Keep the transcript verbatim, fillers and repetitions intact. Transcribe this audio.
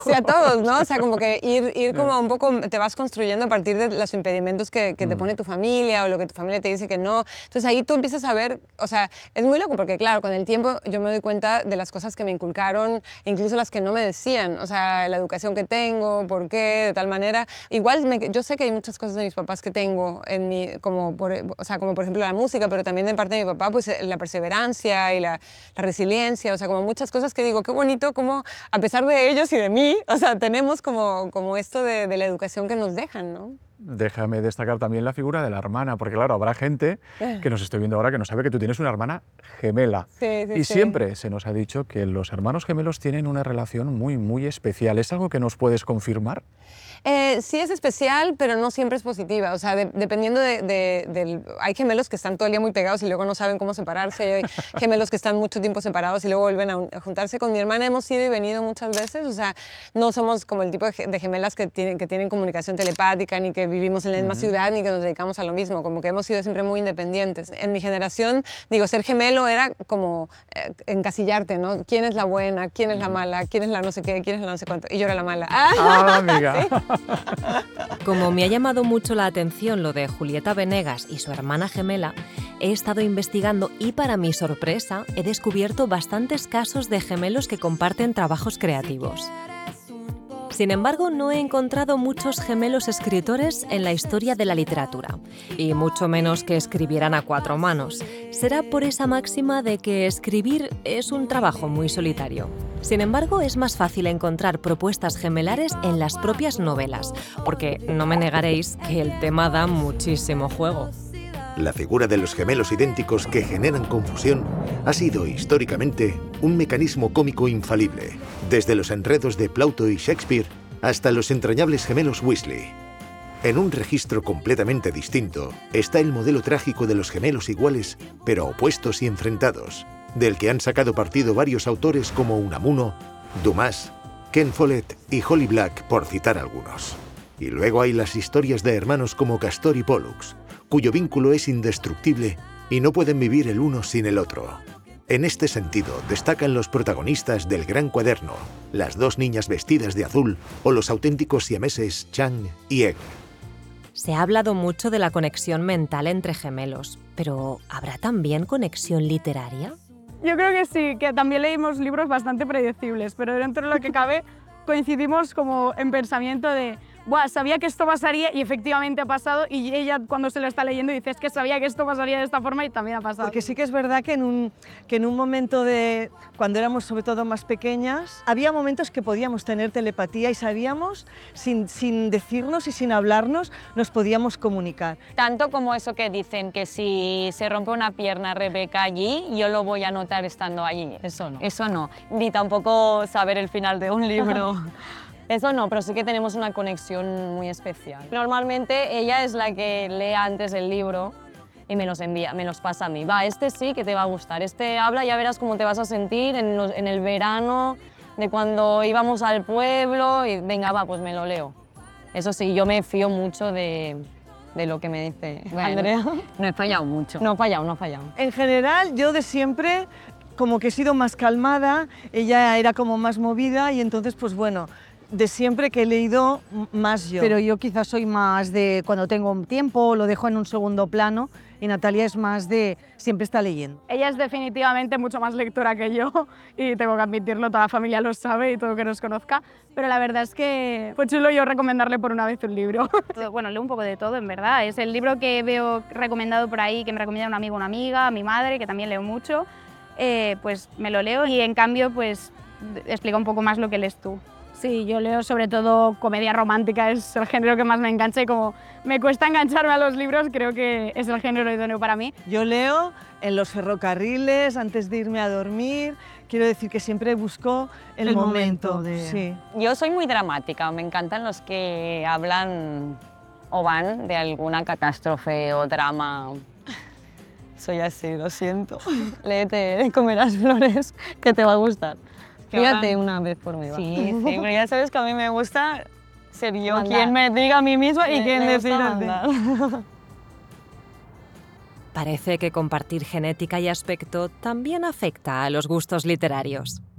Sí, a todos, ¿no? O sea, como que ir, ir como un poco, te vas construyendo a partir de los impedimentos que, que te pone tu familia o lo que tu familia te dice que no. Entonces ahí tú empiezas a ver, o sea, es muy loco porque claro, con el tiempo yo me doy cuenta de las cosas que me inculcaron, incluso las que no me decían, o sea, la educación que tengo, por qué, de tal manera. Igual me, yo sé que hay muchas cosas de mis papás que tengo, en mi, como, por, o sea, como por ejemplo la música, pero también de parte de mi papá, pues la perseverancia y la, la resiliencia, o sea, como muchas cosas que digo, qué bonito como a pesar de ellos y de mí, o sea, tenemos como, como esto de, de la educación que nos dejan, ¿no? Déjame destacar también la figura de la hermana, porque claro, habrá gente que nos esté viendo ahora que no sabe que tú tienes una hermana gemela. Sí, sí, y sí. siempre se nos ha dicho que los hermanos gemelos tienen una relación muy, muy especial. ¿Es algo que nos puedes confirmar? Eh, sí es especial, pero no siempre es positiva. O sea, de, dependiendo de, de, del... Hay gemelos que están todo el día muy pegados y luego no saben cómo separarse. Hay gemelos que están mucho tiempo separados y luego vuelven a, a juntarse. Con mi hermana hemos ido y venido muchas veces. O sea, no somos como el tipo de, de gemelas que tienen, que tienen comunicación telepática, ni que vivimos en la misma uh-huh. ciudad, ni que nos dedicamos a lo mismo. Como que hemos sido siempre muy independientes. En mi generación, digo, ser gemelo era como eh, encasillarte, ¿no? ¿Quién es la buena? ¿Quién es la mala? ¿Quién es la no sé qué? ¿Quién es la no sé cuánto? Y yo era la mala. ¡Ah, amiga! ¿Sí? Como me ha llamado mucho la atención lo de Julieta Venegas y su hermana gemela, he estado investigando y para mi sorpresa he descubierto bastantes casos de gemelos que comparten trabajos creativos. Sin embargo, no he encontrado muchos gemelos escritores en la historia de la literatura, y mucho menos que escribieran a cuatro manos. Será por esa máxima de que escribir es un trabajo muy solitario. Sin embargo, es más fácil encontrar propuestas gemelares en las propias novelas, porque no me negaréis que el tema da muchísimo juego. La figura de los gemelos idénticos que generan confusión ha sido históricamente un mecanismo cómico infalible, desde los enredos de Plauto y Shakespeare hasta los entrañables gemelos Weasley. En un registro completamente distinto está el modelo trágico de los gemelos iguales, pero opuestos y enfrentados, del que han sacado partido varios autores como Unamuno, Dumas, Ken Follett y Holly Black, por citar algunos. Y luego hay las historias de hermanos como Castor y Pollux, cuyo vínculo es indestructible y no pueden vivir el uno sin el otro. En este sentido, destacan los protagonistas del Gran Cuaderno, las dos niñas vestidas de azul o los auténticos siameses Chang y Egg. Se ha hablado mucho de la conexión mental entre gemelos, pero ¿habrá también conexión literaria? Yo creo que sí, que también leímos libros bastante predecibles, pero dentro de lo que cabe coincidimos como en pensamiento de Buah, sabía que esto pasaría y efectivamente ha pasado, y ella cuando se lo está leyendo dice es que sabía que esto pasaría de esta forma y también ha pasado. Porque sí que es verdad que en un, que en un momento de, cuando éramos sobre todo más pequeñas, había momentos que podíamos tener telepatía y sabíamos, sin, sin decirnos y sin hablarnos, nos podíamos comunicar. Tanto como eso que dicen que si se rompe una pierna Rebeca allí, yo lo voy a notar estando allí. Eso no. Eso no. Ni tampoco saber el final de un libro. Eso no, pero sí que tenemos una conexión muy especial. Normalmente ella es la que lee antes el libro y me los envía, me los pasa a mí. Va, este sí que te va a gustar, este habla, ya verás cómo te vas a sentir en, los, en el verano, de cuando íbamos al pueblo y venga, va, pues me lo leo. Eso sí, yo me fío mucho de, de lo que me dice bueno, Andrea. No he fallado mucho. No he fallado, no he fallado. En general, yo de siempre como que he sido más calmada, ella era como más movida y entonces, pues bueno, de siempre que he leído más yo. Pero yo quizás soy más de cuando tengo un tiempo, lo dejo en un segundo plano, y Natalia es más de siempre está leyendo. Ella es definitivamente mucho más lectora que yo y tengo que admitirlo, toda la familia lo sabe y todo que nos conozca, pero la verdad es que fue chulo yo recomendarle por una vez un libro. Bueno, leo un poco de todo, en verdad. Es el libro que veo recomendado por ahí, que me recomienda un amigo o una amiga, mi madre, que también leo mucho, eh, pues me lo leo y en cambio pues explica un poco más lo que lees tú. Sí, yo leo sobre todo comedia romántica, es el género que más me engancha y como me cuesta engancharme a los libros, creo que es el género idóneo para mí. Yo leo en los ferrocarriles, antes de irme a dormir, quiero decir que siempre busco el, el momento. momento de... sí. Yo soy muy dramática, me encantan los que hablan o van de alguna catástrofe o drama. Soy así, lo siento. Léete Comerás flores, que te va a gustar. Fíjate una vez por mí. Va. Sí, sí, pero ya sabes que a mí me gusta ser yo mandar. Quien me diga a mí misma y me, quien decirte. Parece que compartir genética y aspecto también afecta a los gustos literarios.